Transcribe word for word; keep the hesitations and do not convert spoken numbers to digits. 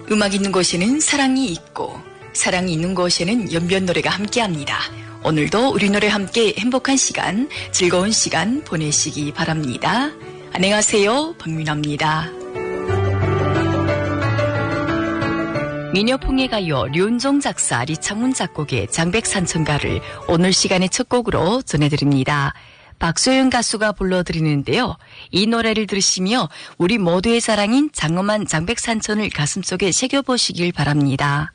음악 있는 곳에는 사랑이 있고 사랑이 있는 곳에는 연변 노래가 함께합니다. 오늘도 우리 노래 함께 행복한 시간, 즐거운 시간 보내시기 바랍니다. 안녕하세요, 박민아입니다. 미녀풍의 가요 류은종 작사, 리창훈 작곡의 장백산천가를 오늘 시간의 첫 곡으로 전해드립니다. 박소연 가수가 불러드리는데요. 이 노래를 들으시며 우리 모두의 사랑인 장엄한 장백산천을 가슴속에 새겨보시길 바랍니다.